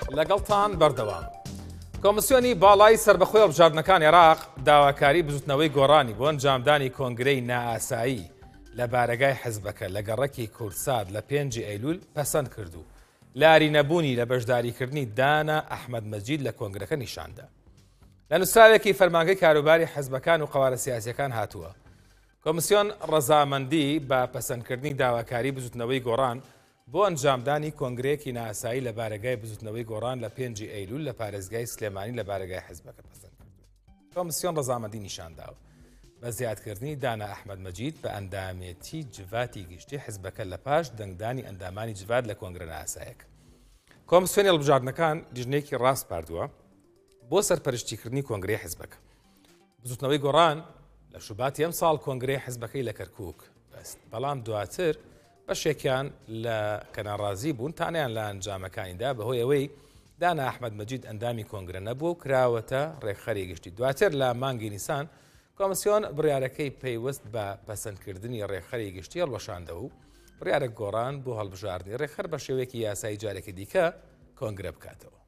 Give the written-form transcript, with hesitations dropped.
لەگەڵتان بەردەوام. کۆمسیۆنی باڵای سربەخۆی هەڵبژاردنەکان عێراق داواکاری بزوتنەوەی گۆڕانی بۆ ئەنجامدانی کۆنگرەی نائاسایی لە بارگای حیزبەکە لە گەڕەکی کورساد لە 5 ئەیلول پەسەند کردو. لاری نەبوونی لە بەشداریکردنی دانا ئەحمەدمەجید لە کۆنگرەکە نیشاندا. لە نووسراوێکی فەرمانگەی کاروباری حیزبەکان و قەوارە سیاسیەکان هاتووە. کۆمسیۆن ڕەزامەندی بە پەسەندکردنی داواکاری بزوتنەوەی گۆڕان بۆ ئەنجامدانی کۆنگرەیەکی نائاسایی لە بارگای بزوتنەوەی گۆڕان لە 5 ئەیلول لە پارێزگای سلێمانی لە بارگای حیزبەکە پەسەند کرد. کۆمسیۆن ڕەزامەندی نیشانداوە بە زیادکردنی دانا ئەحمەدمەجید بە ئەندامێتی جڤاتی گشتی حیزبەکە لە پاش دەنگدانی ئەندامانی جڤات لە کۆنگرە نائاساییەکە. کۆمسیۆنی هەڵبژاردنەکان لیژنەیەکی ڕاست پاردووە بۆ سەرپەرشتیکردنی کۆنگرەی حیزبەکە. بزوتنەوەی گۆڕان لە شوباتی ئەم ساڵ کۆنگرەی حیزبەکەی لە کەرکووک بەست، بەڵام دواتر بەشێکیان لە کەناڕازی بوون تانیان لە ئەنجامەکانیدا بەهۆی ئەوەی دانا ئەحمەدمەجید ئەندامی کۆنگرە نەبووە و کراوەتە ڕێکخەری گشتی. دواتر لە مانگی نیسان کۆمسیۆن بڕیارەکەی پەیوەست بە پەسەندکردنی ڕێکخەری گشتی هەڵوەشاندەوە و بڕیارە گۆڕان بۆ هەڵبژاردنی ڕێکخەر بە شێوەیەکی یاسایی جارێکی دیکە کۆنگرە بکاتەوە.